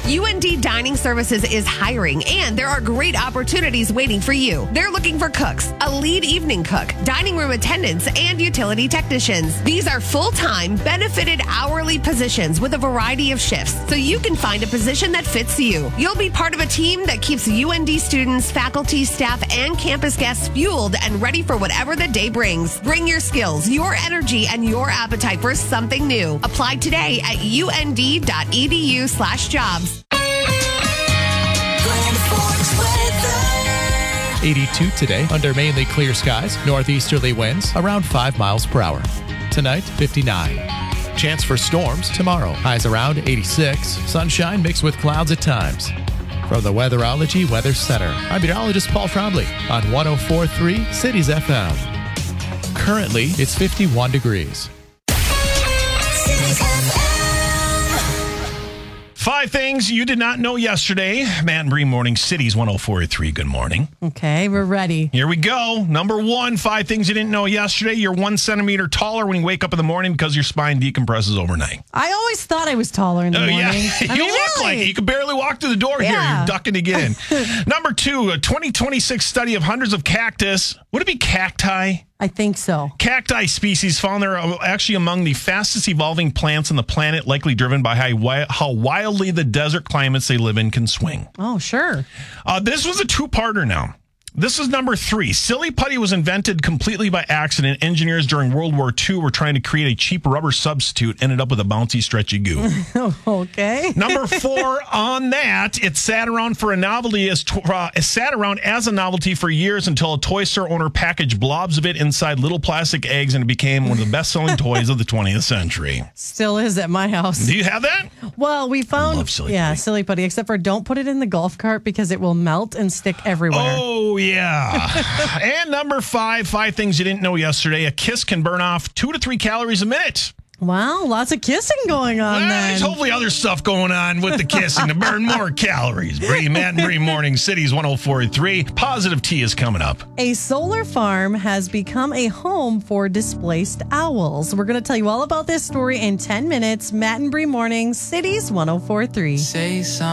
UND Dining Services is hiring, and there are great opportunities waiting for you. They're looking for cooks, a lead evening cook, dining room attendants, and utility technicians. These are full-time, benefited hourly positions with a variety of shifts, so you can find a position that fits you. You'll be part of a team that keeps UND students, faculty, staff, and campus guests fueled and ready for whatever the day brings. Bring your skills, your energy, and your appetite for something new. Apply today at und.edu/jobs. 82 today under mainly clear skies, northeasterly winds around 5 miles per hour. Tonight, 59. Chance for storms tomorrow. Highs around 86. Sunshine mixed with clouds at times. From the Weatherology Weather Center, I'm meteorologist Paul Trombley on 104.3 Cities FM. Currently, it's 51 degrees. 5 things you did not know yesterday. Matt and Bree Morning Cities 104.3. Good morning. Okay, we're ready. Here we go. Number 1, 5 things you didn't know yesterday. You're 1 centimeter taller when you wake up in the morning because your spine decompresses overnight. I always thought I was taller in the morning. Yeah, I you mean, look really? like it. You can barely walk through the door here. Yeah. You're ducking to get in. Number 2, a 2026 study of hundreds of cactus. Would it be cacti? I think so. Cacti species found they're actually among the fastest evolving plants on the planet, likely driven by how wildly the desert climates they live in can swing. Oh, sure. This was a 2-parter now. This is number 3. Silly putty was invented completely by accident. Engineers during World War II were trying to create a cheap rubber substitute, ended up with a bouncy, stretchy goo. Okay. Number 4 on that, it sat around for a novelty it sat around as a novelty for years until a toy store owner packaged blobs of it inside little plastic eggs, and it became one of the best-selling toys of the 20th century. Still is at my house. Do you have that? Well, we found love silly putty. silly putty, except for don't put it in the golf cart because it will melt and stick everywhere. Oh, yeah. And number 5 things you didn't know yesterday. A kiss can burn off 2 to 3 calories a minute. Wow, lots of kissing going on There's then. hopefully other stuff going on with the kissing to burn more calories. Matt and Bree Morning Cities 104.3. Positive Tea is coming up. A solar farm has become a home for displaced owls. We're going to tell you all about this story in 10 minutes. Matt and Bree Morning Cities 104.3. Say something.